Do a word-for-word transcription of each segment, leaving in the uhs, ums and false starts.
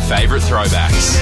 favourite throwbacks.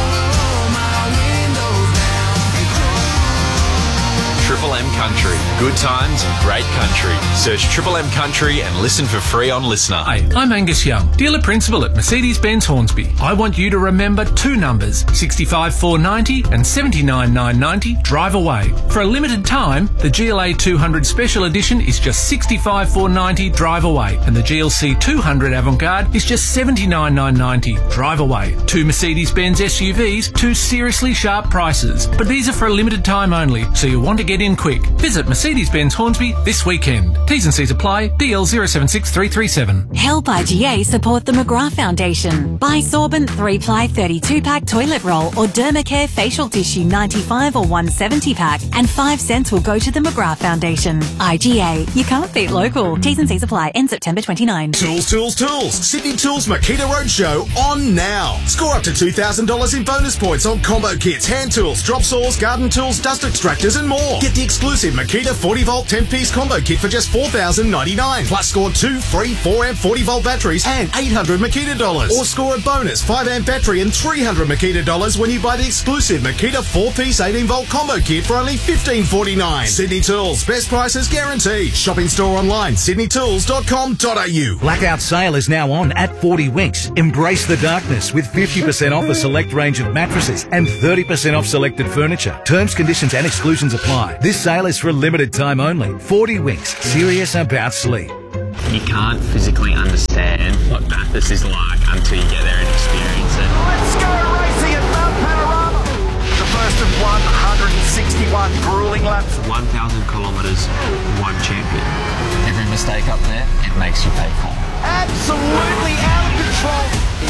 Triple M Country. Good times, great country. Search Triple M Country and listen for free on Listener. Hi, I'm Angus Young, dealer principal at Mercedes-Benz Hornsby. I want you to remember two numbers, sixty-five four ninety and seventy-nine nine ninety, drive away. For a limited time, the G L A two hundred Special Edition is just sixty-five four ninety, drive away. And the G L C two hundred Avant-Garde is just seventy-nine nine ninety, drive away. Two Mercedes-Benz S U Vs, two seriously sharp prices. But these are for a limited time only, so you want to get in quick. Visit Mercedes-Benz Hornsby this weekend. T's and C's apply. D L zero seven six three three seven. Help I G A support the McGrath Foundation. Buy Sorbent three ply thirty-two pack toilet roll or Dermacare facial tissue ninety-five or one seventy pack and five cents will go to the McGrath Foundation. I G A. You can't beat local. T's and C's apply. End September twenty-ninth. Tools, tools, tools. Sydney Tools Makita Roadshow on now. Score up to two thousand dollars in bonus points on combo kits, hand tools, drop saws, garden tools, dust extractors and more. Get the exclusive Makita forty volt ten piece combo kit for just four thousand ninety-nine dollars. Plus score two free four amp forty volt batteries and eight hundred Makita dollars. Or score a bonus five amp battery and three hundred Makita dollars when you buy the exclusive Makita four piece eighteen volt combo kit for only fifteen forty-nine. Sydney Tools, best prices guaranteed. Shop in store online, sydney tools dot com dot a u. Blackout sale is now on at forty Winks. Embrace the darkness with fifty percent off a select range of mattresses and thirty percent off selected furniture. Terms, conditions and exclusions apply. This sale is for a limited time only. forty Winks, serious about sleep. You can't physically understand what Bathurst is like until you get there and experience it. Let's go racing at Mount Panorama. The first of one hundred sixty-one grueling laps. one thousand kilometres, one champion. Every mistake up there, it makes you pay for. Absolutely out of control.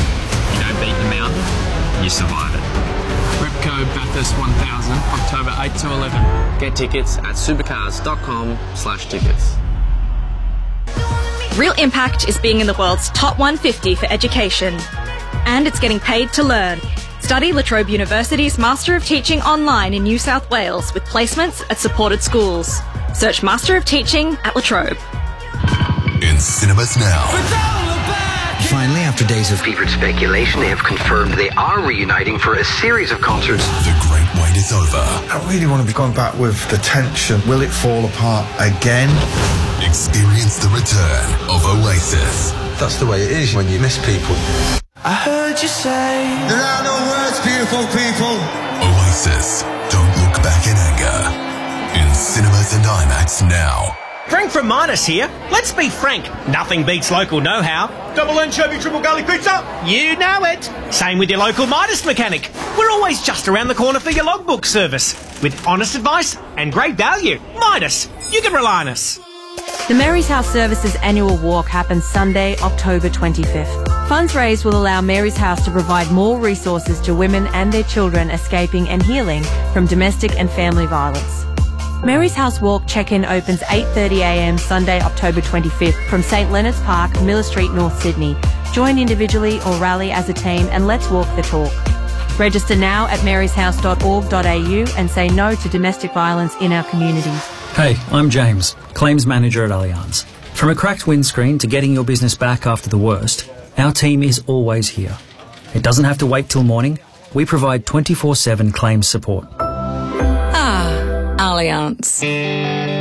You don't beat the mountain, you survive it. Repco Bathurst one thousand, October eighth to eleven. Get tickets at supercars.com slash tickets. Real Impact is being in the world's top one hundred fifty for education. And it's getting paid to learn. Study La Trobe University's Master of Teaching online in New South Wales with placements at supported schools. Search Master of Teaching at La Trobe. In cinemas now. Finally, after days of fevered speculation, they have confirmed they are reuniting for a series of concerts. The Great Wait is over. I really want to be going back with the tension. Will it fall apart again? Experience the return of Oasis. That's the way it is when you miss people. I heard you say there are no words, beautiful people. Oasis, Don't Look Back in Anger. In cinemas and IMAX now. Frank from Midas here. Let's be frank, nothing beats local know-how. Double anchovy, triple garlic pizza. You know it. Same with your local Midas mechanic. We're always just around the corner for your logbook service. With honest advice and great value. Midas, you can rely on us. The Mary's House Services annual walk happens Sunday, October twenty-fifth. Funds raised will allow Mary's House to provide more resources to women and their children escaping and healing from domestic and family violence. Mary's House Walk check-in opens eight thirty a m Sunday, October twenty-fifth from St Leonard's Park, Miller Street, North Sydney. Join individually or rally as a team and let's walk the talk. Register now at marys house dot org dot a u and say no to domestic violence in our communities. Hey, I'm James, Claims Manager at Allianz. From a cracked windscreen to getting your business back after the worst, our team is always here. It doesn't have to wait till morning. We provide twenty-four seven claims support. Ah, Allianz.